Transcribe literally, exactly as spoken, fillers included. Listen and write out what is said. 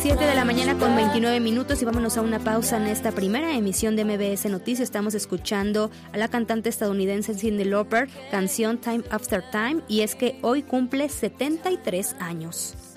siete de la mañana con veintinueve minutos y vámonos a una pausa en esta primera emisión de M B S Noticias. Estamos escuchando a la cantante estadounidense Cyndi Lauper, canción Time After Time, y es que hoy cumple setenta y tres años.